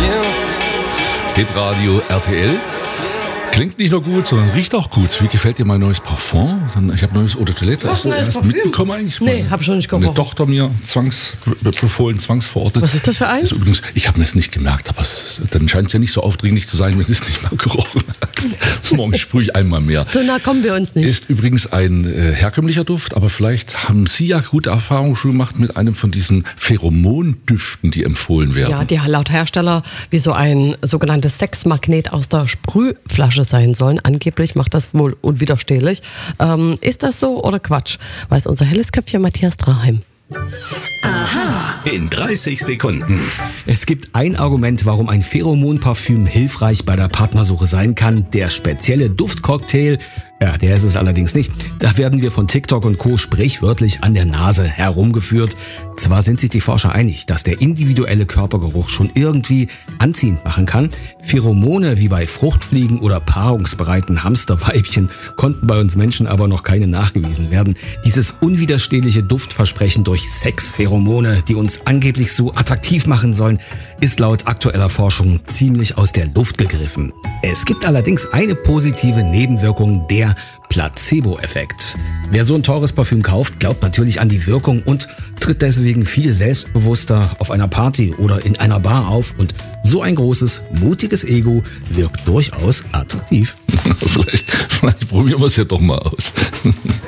Hitradio RTL. Klingt nicht nur gut, sondern riecht auch gut. Wie gefällt dir mein neues Parfum? Ich habe neues Eau de Toilette. Was, neues Hast du Parfüm? mitbekommen eigentlich? Nee, hab schon nicht gerochen. Eine Tochter mir befohlen, zwangsverordnet. Was ist das für eins? Ist übrigens, ich habe es nicht gemerkt, aber dann scheint es ja nicht so aufdringlich zu sein, wenn du es nicht mal gerochen hast. Morgen sprühe ich einmal mehr. So nah kommen wir uns nicht. Ist übrigens ein herkömmlicher Duft, aber vielleicht haben Sie ja gute Erfahrungen schon gemacht mit einem von diesen Pheromondüften, die empfohlen werden. Ja, die laut Hersteller wie so ein sogenanntes Sexmagnet aus der Sprühflasche sein sollen. Angeblich macht das wohl unwiderstehlich. Ist das so oder Quatsch? Weiß unser helles Köpfchen Matthias Draheim. In 30 Sekunden. Es gibt ein Argument, warum ein Pheromonparfüm hilfreich bei der Partnersuche sein kann. Der spezielle Duftcocktail. Ja, der ist es allerdings nicht. Da werden wir von TikTok und Co. sprichwörtlich an der Nase herumgeführt. Zwar sind sich die Forscher einig, dass der individuelle Körpergeruch schon irgendwie anziehend machen kann. Pheromone wie bei Fruchtfliegen oder paarungsbereiten Hamsterweibchen konnten bei uns Menschen aber noch keine nachgewiesen werden. Dieses unwiderstehliche Duftversprechen durch Sexpheromone, die uns angeblich so attraktiv machen sollen, ist laut aktueller Forschung ziemlich aus der Luft gegriffen. Es gibt allerdings eine positive Nebenwirkung, der Placebo-Effekt. Wer so ein teures Parfüm kauft, glaubt natürlich an die Wirkung und tritt deswegen viel selbstbewusster auf einer Party oder in einer Bar auf. Und so ein großes, mutiges Ego wirkt durchaus attraktiv. Vielleicht probieren wir es ja doch mal aus.